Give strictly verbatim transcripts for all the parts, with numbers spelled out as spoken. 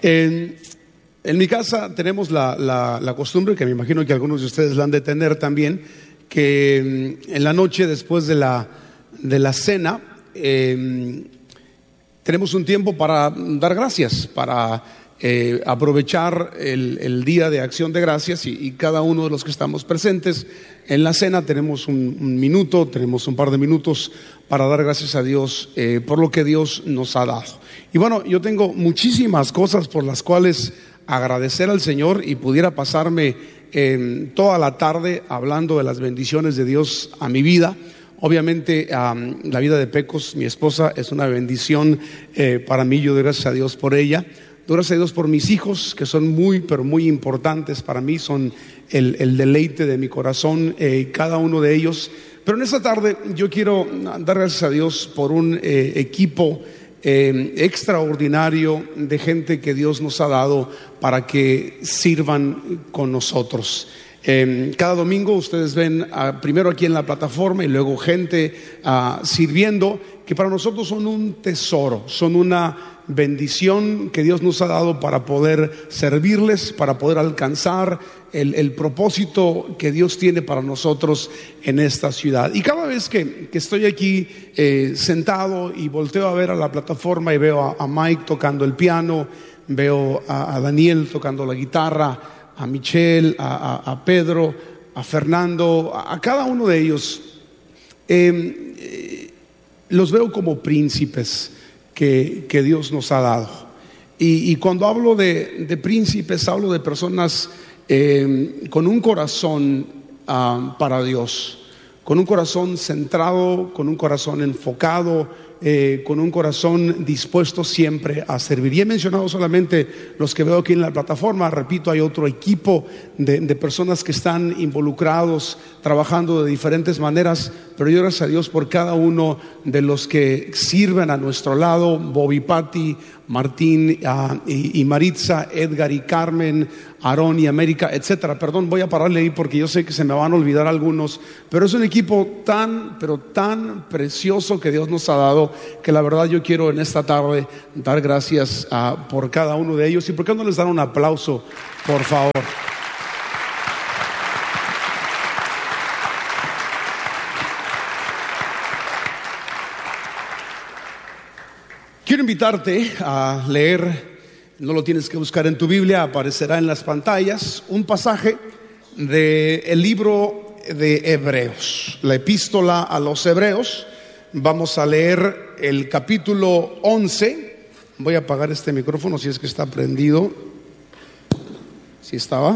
En, en mi casa tenemos la, la, la costumbre, que me imagino que algunos de ustedes la han de tener también, que en la noche después de la, de la cena eh, tenemos un tiempo para dar gracias, para eh, aprovechar el, el día de acción de gracias, y, y cada uno de los que estamos presentes en la cena tenemos un, un minuto, tenemos un par de minutos para dar gracias a Dios eh, por lo que Dios nos ha dado. Y bueno, yo tengo muchísimas cosas por las cuales agradecer al Señor, y pudiera pasarme eh, toda la tarde hablando de las bendiciones de Dios a mi vida. Obviamente um, la vida de Pecos, mi esposa, es una bendición eh, para mí. Yo doy gracias a Dios por ella. Doy gracias a Dios por mis hijos, que son muy, pero muy importantes para mí. Son el, el deleite de mi corazón, eh, cada uno de ellos. Pero en esta tarde yo quiero dar gracias a Dios por un eh, equipo eh, extraordinario de gente que Dios nos ha dado para que sirvan con nosotros. Eh, cada domingo ustedes ven uh, primero aquí en la plataforma y luego gente uh, sirviendo, que para nosotros son un tesoro, son una bendición que Dios nos ha dado para poder servirles, para poder alcanzar el, el propósito que Dios tiene para nosotros en esta ciudad. Y cada vez que, que estoy aquí eh, sentado y volteo a ver a la plataforma y veo a, a Mike tocando el piano, veo a, a Daniel tocando la guitarra, a Michelle, a, a, a Pedro, a Fernando, a, a cada uno de ellos, eh, eh, los veo como príncipes que, que Dios nos ha dado. Y, y cuando hablo de, de príncipes, hablo de personas eh, con un corazón uh, para Dios, con un corazón centrado, con un corazón enfocado, Eh, con un corazón dispuesto siempre a servir. Y he mencionado solamente los que veo aquí en la plataforma. Repito, hay otro equipo de, de personas que están involucrados, trabajando de diferentes maneras, pero yo gracias a Dios por cada uno de los que sirven a nuestro lado: Bobby, Patti, Martín uh, y, y Maritza, Edgar y Carmen, Aarón y América, etcétera. Perdón, voy a pararle ahí porque yo sé que se me van a olvidar algunos, pero es un equipo tan, pero tan precioso que Dios nos ha dado, que la verdad yo quiero en esta tarde dar gracias uh, por cada uno de ellos. ¿Y por qué no les dan un aplauso, por favor? Quiero invitarte a leer, no lo tienes que buscar en tu Biblia, aparecerá en las pantallas, un pasaje del libro de Hebreos, la epístola a los Hebreos. Vamos a leer el capítulo once. Voy a apagar este micrófono si es que está prendido. Si estaba.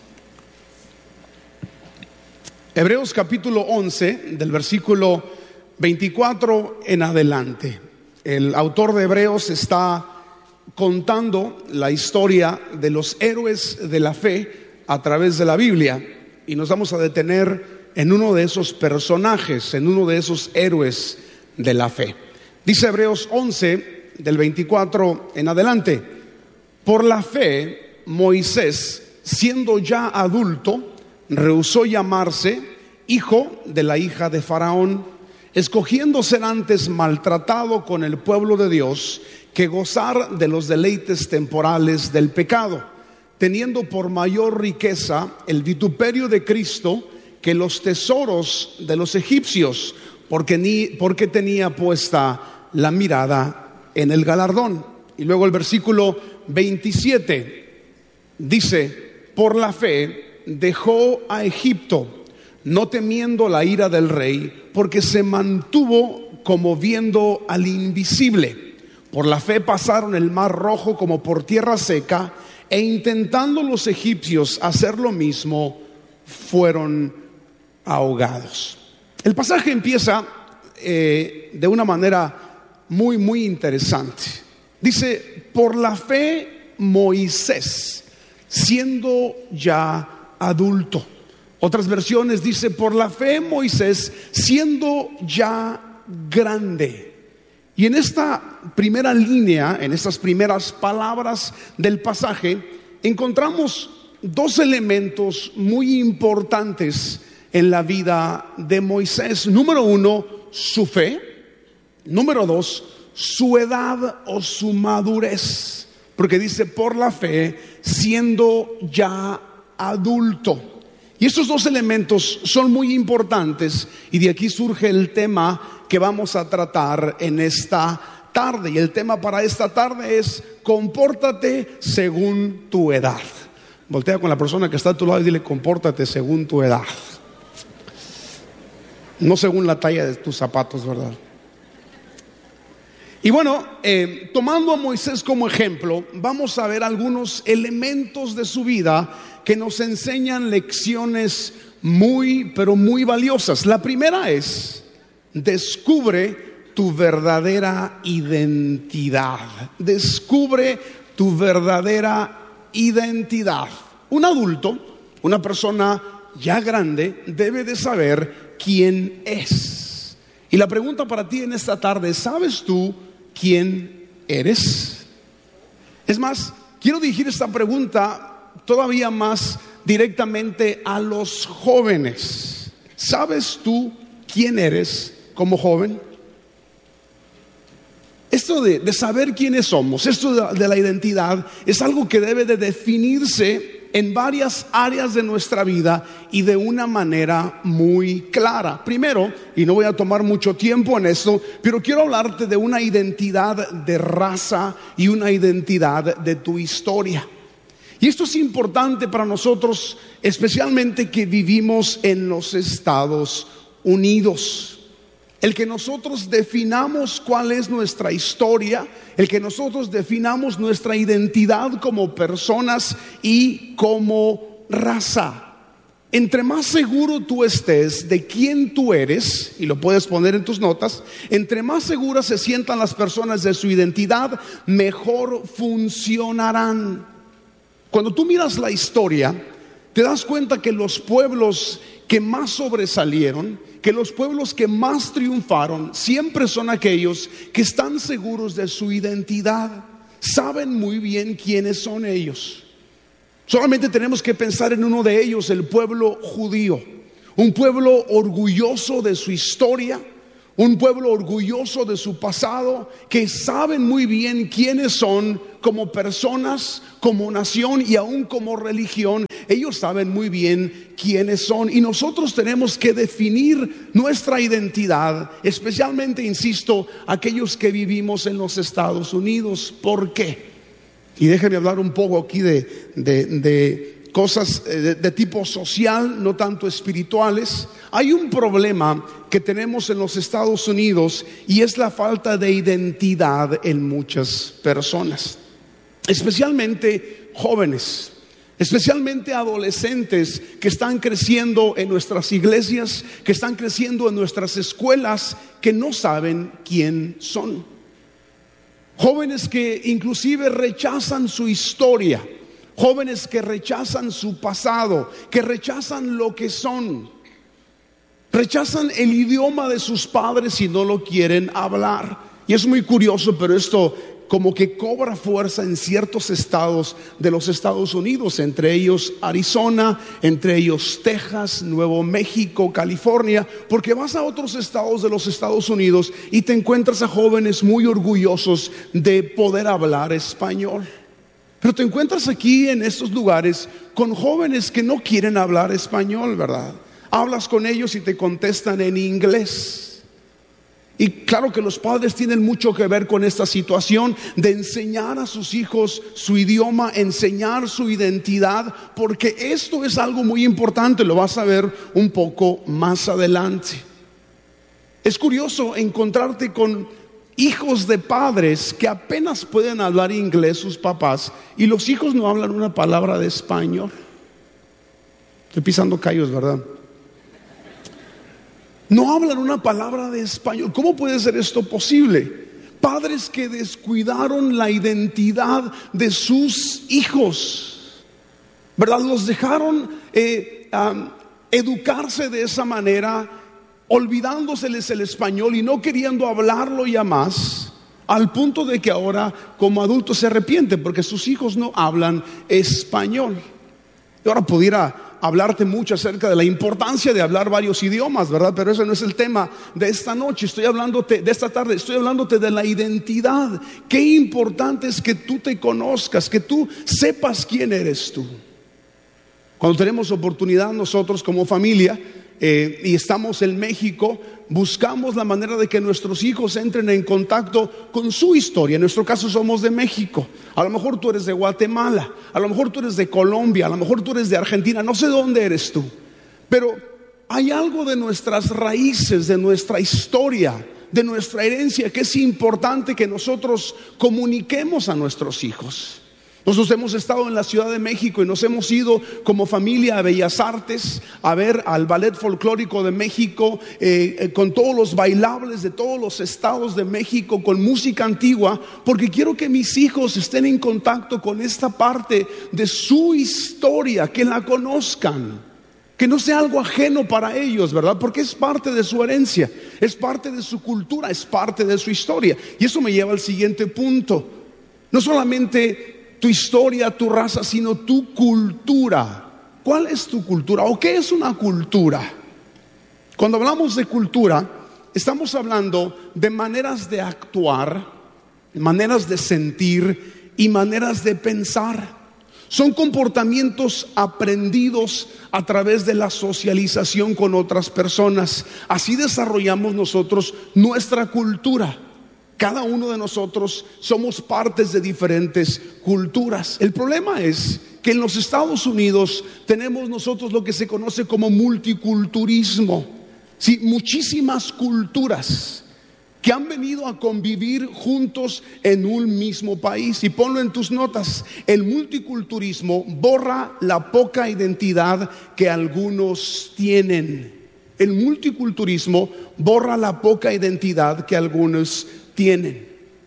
Hebreos capítulo once, del versículo veinticuatro en adelante. El autor de Hebreos está contando la historia de los héroes de la fe a través de la Biblia, y nos vamos a detener en uno de esos personajes, en uno de esos héroes de la fe. Dice Hebreos once, del veinticuatro en adelante: por la fe, Moisés, siendo ya adulto, rehusó llamarse hijo de la hija de Faraón, escogiendo ser antes maltratado con el pueblo de Dios que gozar de los deleites temporales del pecado, teniendo por mayor riqueza el vituperio de Cristo que los tesoros de los egipcios, porque, ni, porque tenía puesta la mirada en el galardón. Y luego el versículo veintisiete dice: por la fe dejó a Egipto, no temiendo la ira del rey, porque se mantuvo como viendo al invisible. Por la fe pasaron el mar rojo como por tierra seca, e intentando los egipcios hacer lo mismo, fueron ahogados. El pasaje empieza eh, de una manera muy, muy interesante. Dice: por la fe Moisés, siendo ya adulto. Otras versiones dice: por la fe Moisés, siendo ya grande. Y en esta primera línea, en estas primeras palabras del pasaje, encontramos dos elementos muy importantes en la vida de Moisés. Número uno, su fe. Número dos, su edad o su madurez. porque dice por la fe, siendo ya adulto. Y estos dos elementos son muy importantes, y de aquí surge el tema que vamos a tratar en esta tarde. Y el tema para esta tarde es: compórtate según tu edad. Voltea con la persona que está a tu lado y dile: compórtate según tu edad. No según la talla de tus zapatos, ¿verdad? Y bueno, eh, tomando a Moisés como ejemplo, vamos a ver algunos elementos de su vida que nos enseñan lecciones muy, pero muy valiosas. La primera es: descubre tu verdadera identidad. Descubre tu verdadera identidad. Un adulto, una persona ya grande, debe de saber quién es. Y la pregunta para ti en esta tarde: ¿sabes tú quién eres? Es más, quiero dirigir esta pregunta todavía más directamente a los jóvenes. ¿Sabes tú quién eres como joven? Esto de, de saber quiénes somos, esto de, de la identidad, es algo que debe de definirse en varias áreas de nuestra vida y de una manera muy clara. Primero, y no voy a tomar mucho tiempo en esto, pero quiero hablarte de una identidad de raza y una identidad de tu historia. Y esto es importante para nosotros, especialmente que vivimos en los Estados Unidos. El que nosotros definamos cuál es nuestra historia, el que nosotros definamos nuestra identidad como personas y como raza. Entre más seguro tú estés de quién tú eres, y lo puedes poner en tus notas, entre más seguras se sientan las personas de su identidad, mejor funcionarán. Cuando tú miras la historia, te das cuenta que los pueblos que más sobresalieron, que los pueblos que más triunfaron, siempre son aquellos que están seguros de su identidad, saben muy bien quiénes son ellos. Solamente tenemos que pensar en uno de ellos, el pueblo judío, un pueblo orgulloso de su historia, un pueblo orgulloso de su pasado, que saben muy bien quiénes son como personas, como nación y aún como religión. Ellos saben muy bien quiénes son, y nosotros tenemos que definir nuestra identidad, especialmente, insisto, aquellos que vivimos en los Estados Unidos. ¿Por qué? Y déjenme hablar un poco aquí de, de, de cosas de, de tipo social, no tanto espirituales. Hay un problema que tenemos en los Estados Unidos, y es la falta de identidad en muchas personas, especialmente jóvenes, especialmente adolescentes que están creciendo en nuestras iglesias, que están creciendo en nuestras escuelas, que no saben quién son. Jóvenes que inclusive rechazan su historia, jóvenes que rechazan su pasado, que rechazan lo que son, rechazan el idioma de sus padres y no lo quieren hablar. Y es muy curioso, pero esto como que cobra fuerza en ciertos estados de los Estados Unidos, entre ellos Arizona, entre ellos Texas, Nuevo México, California, porque vas a otros estados de los Estados Unidos y te encuentras a jóvenes muy orgullosos de poder hablar español. Pero te encuentras aquí en estos lugares con jóvenes que no quieren hablar español, ¿verdad? Hablas con ellos y te contestan en inglés. Y claro que los padres tienen mucho que ver con esta situación de enseñar a sus hijos su idioma, enseñar su identidad, porque esto es algo muy importante. Lo vas a ver un poco más adelante. Es curioso encontrarte con hijos de padres que apenas pueden hablar inglés, sus papás, y los hijos no hablan una palabra de español. Estoy pisando callos, ¿verdad? No hablan una palabra de español. ¿Cómo puede ser esto posible? Padres que descuidaron la identidad de sus hijos, ¿verdad? Los dejaron eh, um, educarse de esa manera, olvidándoseles el español y no queriendo hablarlo ya más, al punto de que ahora como adultos se arrepienten porque sus hijos no hablan español. Y ahora pudiera hablarte mucho acerca de la importancia de hablar varios idiomas, ¿verdad? Pero ese no es el tema de esta noche. Estoy hablándote, de esta tarde, estoy hablándote de la identidad. Qué importante es que tú te conozcas, que tú sepas quién eres tú. Cuando tenemos oportunidad nosotros como familia eh, y estamos en México, buscamos la manera de que nuestros hijos entren en contacto con su historia. En nuestro caso somos de México. A lo mejor tú eres de Guatemala, a lo mejor tú eres de Colombia, a lo mejor tú eres de Argentina, no sé dónde eres tú. Pero hay algo de nuestras raíces, de nuestra historia, de nuestra herencia, que es importante que nosotros comuniquemos a nuestros hijos. Nosotros hemos estado en la Ciudad de México y nos hemos ido como familia a Bellas Artes a ver al Ballet Folclórico de México, eh, eh, con todos los bailables de todos los estados de México, con música antigua, porque quiero que mis hijos estén en contacto con esta parte de su historia, que la conozcan, que no sea algo ajeno para ellos, ¿verdad? Porque es parte de su herencia, es parte de su cultura, es parte de su historia. Y eso me lleva al siguiente punto. No solamente tu historia, tu raza, sino tu cultura. ¿Cuál es tu cultura? ¿O qué es una cultura? Cuando hablamos de cultura, estamos hablando de maneras de actuar, maneras de sentir y maneras de pensar. Son comportamientos aprendidos a través de la socialización con otras personas. Así desarrollamos nosotros nuestra cultura. Cada uno de nosotros somos partes de diferentes culturas. El problema es que en los Estados Unidos tenemos nosotros lo que se conoce como multiculturismo. Sí, muchísimas culturas que han venido a convivir juntos en un mismo país. Y ponlo en tus notas: el multiculturismo borra la poca identidad que algunos tienen. El multiculturismo borra la poca identidad que algunos tienen.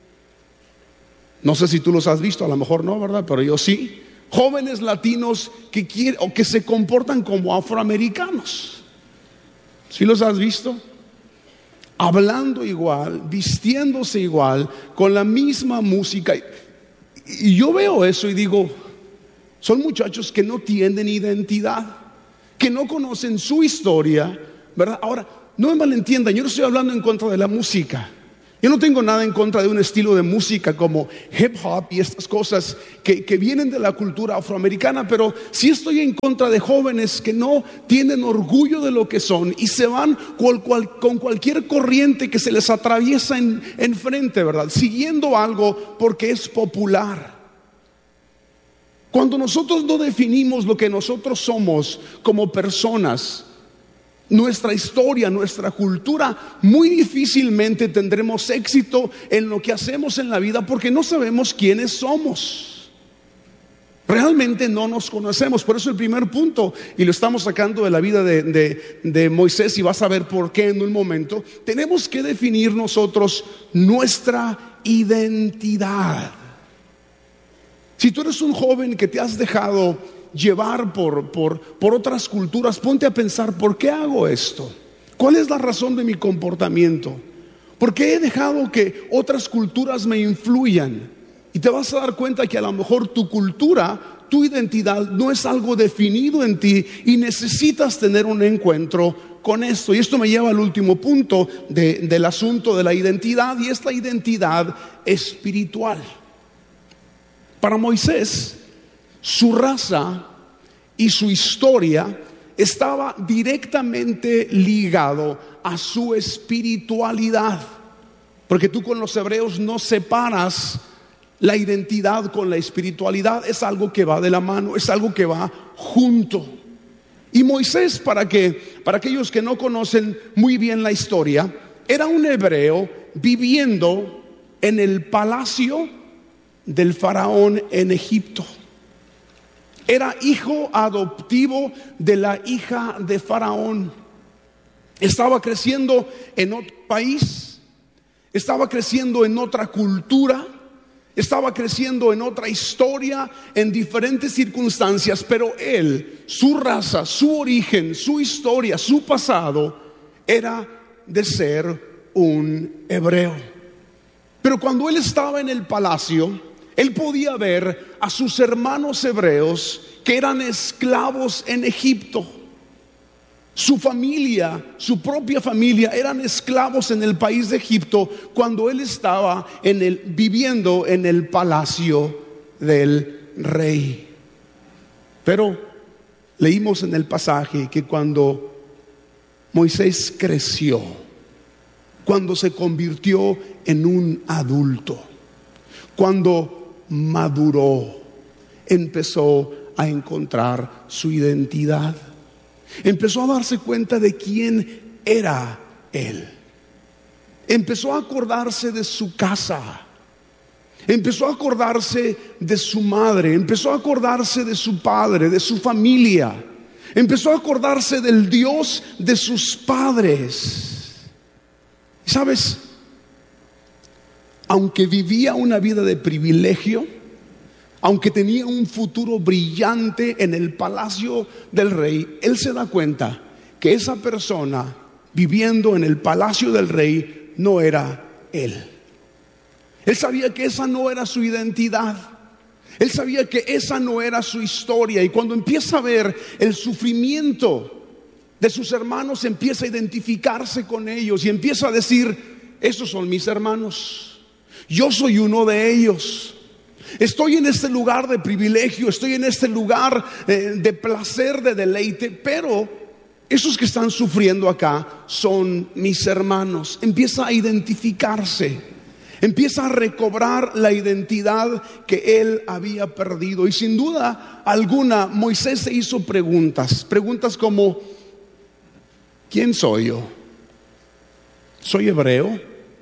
No sé si tú los has visto, a lo mejor no, ¿verdad? Pero yo sí. Jóvenes latinos que quieren o que se comportan como afroamericanos. ¿Sí los has visto? Hablando igual, vistiéndose igual, con la misma música. Y yo veo eso y digo, son muchachos que no tienen identidad, que no conocen su historia, ¿verdad? Ahora, no me malentiendan, yo no estoy hablando en contra de la música. Yo no tengo nada en contra de un estilo de música como hip hop y estas cosas que, que vienen de la cultura afroamericana, pero sí estoy en contra de jóvenes que no tienen orgullo de lo que son y se van cual, cual, con cualquier corriente que se les atraviesa en, enfrente, ¿verdad? Siguiendo algo porque es popular. Cuando nosotros no definimos lo que nosotros somos como personas, nuestra historia, nuestra cultura, muy difícilmente tendremos éxito en lo que hacemos en la vida porque no sabemos quiénes somos. Realmente no nos conocemos. Por eso el primer punto, y lo estamos sacando de la vida de, de, de Moisés, y vas a ver por qué en un momento, tenemos que definir nosotros nuestra identidad. Si tú eres un joven que te has dejado llevar por, por, por otras culturas, ponte a pensar: ¿por qué hago esto? ¿Cuál es la razón de mi comportamiento? ¿Por qué he dejado que otras culturas me influyan? Y te vas a dar cuenta que a lo mejor tu cultura, tu identidad no es algo definido en ti y necesitas tener un encuentro con esto. Y esto me lleva al último punto de, del asunto de la identidad, y es la identidad espiritual. Para Moisés, su raza y su historia estaba directamente ligado a su espiritualidad, porque tú con los hebreos no separas la identidad con la espiritualidad. Es algo que va de la mano, es algo que va junto. Y Moisés, para que para aquellos que no conocen muy bien la historia, era un hebreo viviendo en el palacio del faraón en Egipto. Era hijo adoptivo de la hija de Faraón. Estaba creciendo en otro país, estaba creciendo en otra cultura, estaba creciendo en otra historia, en diferentes circunstancias, pero él, su raza, su origen, su historia, su pasado, era de ser un hebreo. Pero cuando él estaba en el palacio, él podía ver a sus hermanos hebreos que eran esclavos en Egipto. Su familia, su propia familia, eran esclavos en el país de Egipto cuando él estaba en el, viviendo en el palacio del rey. Pero leímos en el pasaje que cuando Moisés creció, cuando se convirtió en un adulto, cuando maduró, empezó a encontrar su identidad. Empezó a darse cuenta de quién era él. Empezó a acordarse de su casa. Empezó a acordarse de su madre. Empezó a acordarse de su padre, de su familia. Empezó a acordarse del Dios de sus padres. ¿Sabes? Aunque vivía una vida de privilegio, aunque tenía un futuro brillante en el palacio del rey, él se da cuenta que esa persona viviendo en el palacio del rey no era él. Él sabía que esa no era su identidad. Él sabía que esa no era su historia. Y cuando empieza a ver el sufrimiento de sus hermanos, empieza a identificarse con ellos y empieza a decir: esos son mis hermanos, yo soy uno de ellos. Estoy en este lugar de privilegio, estoy en este lugar eh, de placer, de deleite, pero esos que están sufriendo acá son mis hermanos. Empieza a identificarse, empieza a recobrar la identidad que él había perdido. Y sin duda alguna, Moisés se hizo preguntas, preguntas como: ¿quién soy yo? ¿Soy hebreo?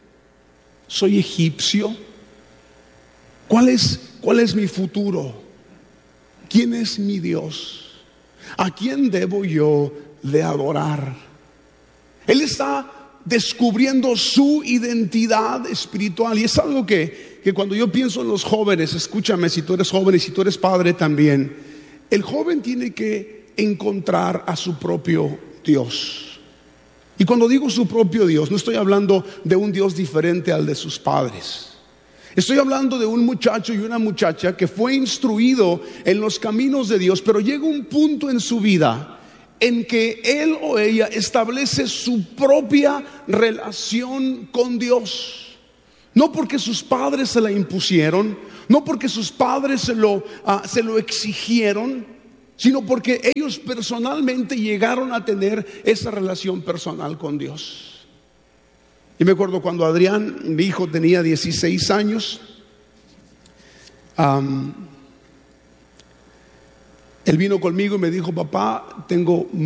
¿Soy egipcio? ¿Cuál es, cuál es mi futuro? ¿Quién es mi Dios? ¿A quién debo yo de adorar? Él está descubriendo su identidad espiritual. Y es algo que, que cuando yo pienso en los jóvenes, escúchame, si tú eres joven y si tú eres padre también, el joven tiene que encontrar a su propio Dios. Y cuando digo su propio Dios, no estoy hablando de un Dios diferente al de sus padres. Estoy hablando de un muchacho y una muchacha que fue instruido en los caminos de Dios, pero llega un punto en su vida en que él o ella establece su propia relación con Dios. No porque sus padres se la impusieron, no porque sus padres se lo, uh, se lo exigieron, sino porque ellos personalmente llegaron a tener esa relación personal con Dios. Y me acuerdo cuando Adrián, mi hijo, tenía dieciséis años, um, él vino conmigo y me dijo: papá, tengo